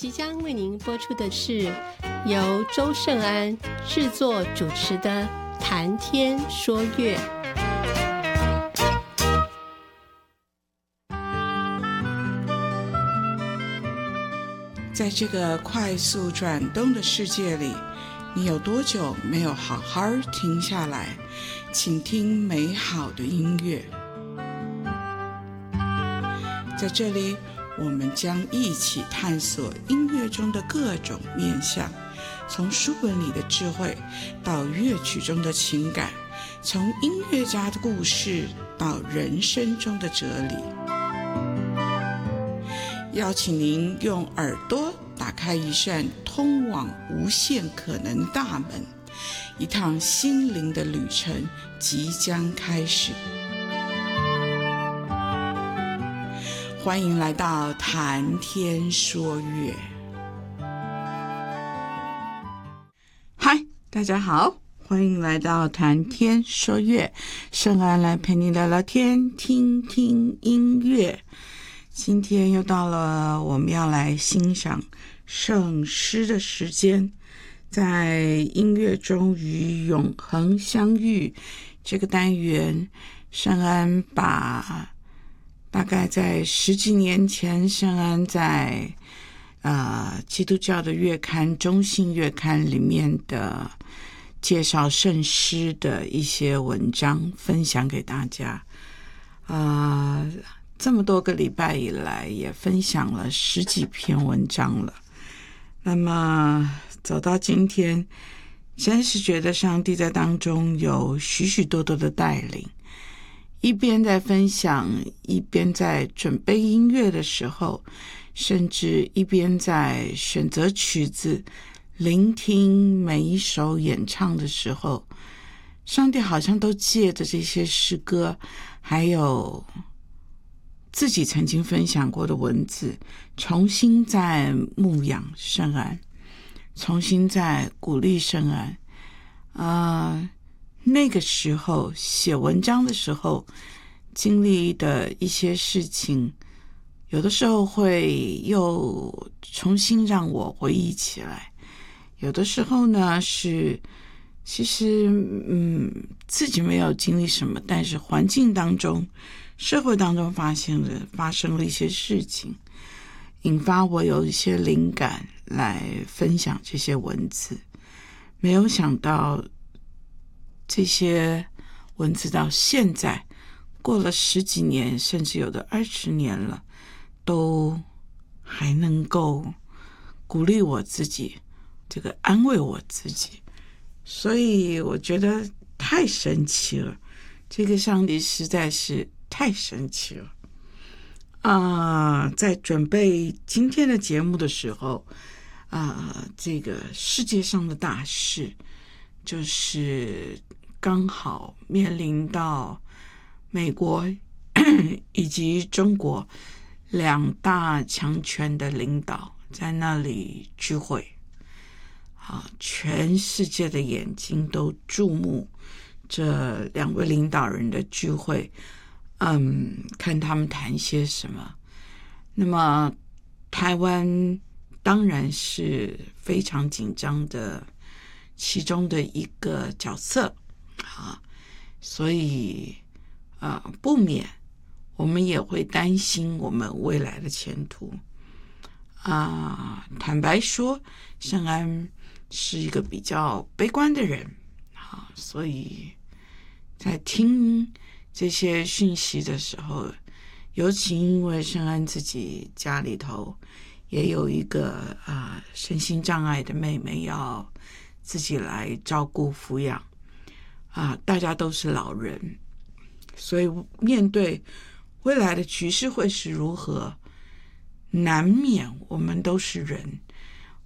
即将为您播出的是由周圣安制作主持的《谈天说乐》。 在这个快速转动的世界里，你有多久没有好好停下来倾听美好的音乐？在这里，我们将一起探索音乐中的各种面向，从书本里的智慧到乐曲中的情感，从音乐家的故事到人生中的哲理。邀请您用耳朵打开一扇通往无限可能的大门，一趟心灵的旅程即将开始。欢迎来到谈天说乐。嗨，大家好，欢迎来到谈天说乐，圣安来陪你聊聊天，听听音乐。今天又到了我们要来欣赏圣诗的时间，在音乐中与永恒相遇这个单元，圣安把大概在10几年前，圣安在基督教的月刊中信月刊里面的介绍圣诗的一些文章分享给大家。这么多个礼拜以来也分享了10几篇文章了。那么走到今天，真是觉得上帝在当中有许许多多的带领，一边在分享，一边在准备音乐的时候，甚至一边在选择曲子，聆听每一首演唱的时候，上帝好像都借着这些诗歌，还有自己曾经分享过的文字，重新在牧养圣安，重新在鼓励圣安。那个时候写文章的时候经历的一些事情，有的时候会又重新让我回忆起来，有的时候呢是其实自己没有经历什么，但是环境当中社会当中发生了一些事情，引发我有一些灵感来分享这些文字。没有想到这些文字到现在过了10几年，甚至有的20年了，都还能够鼓励我自己，这个安慰我自己。所以我觉得太神奇了，这个上帝实在是太神奇了。在准备今天的节目的时候，这个世界上的大事就是刚好面临到美国以及中国2大强权的领导在那里聚会，全世界的眼睛都注目这2位领导人的聚会，看他们谈些什么。那么台湾当然是非常紧张的其中的一个角色，所以不免我们也会担心我们未来的前途。坦白说，圣安是一个比较悲观的人，所以在听这些讯息的时候，尤其因为圣安自己家里头也有一个身心障碍的妹妹要自己来照顾抚养，大家都是老人，所以面对未来的局势会是如何，难免我们都是人，